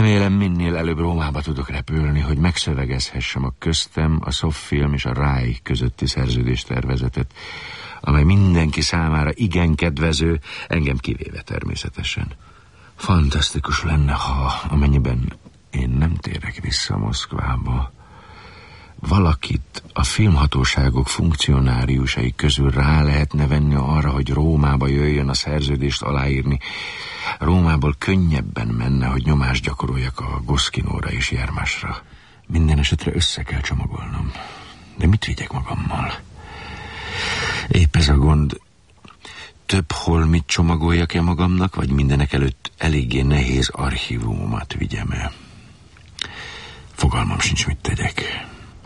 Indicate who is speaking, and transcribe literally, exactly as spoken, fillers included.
Speaker 1: Remélem minél előbb Rómába tudok repülni, hogy megszövegezhessem a köztem, a Soffilm és a Rai közötti szerződéstervezetet, amely mindenki számára igen kedvező, engem kivéve természetesen. Fantasztikus lenne, ha amennyiben én nem térek vissza Moszkvába, valakit a filmhatóságok funkcionáriusai közül rá lehetne venni arra, hogy Rómába jöjjön a szerződést aláírni. Rómából könnyebben menne, hogy nyomást gyakoroljak a Goszkinóra és Jermásra. Minden esetre össze kell csomagolnom. De mit vigyek magammal? Épp ez a gond. Több holmit csomagoljak-e magamnak, vagy mindenek előtt eléggé nehéz archívumomat vigyem-e? Fogalmam sincs, mit tegyek.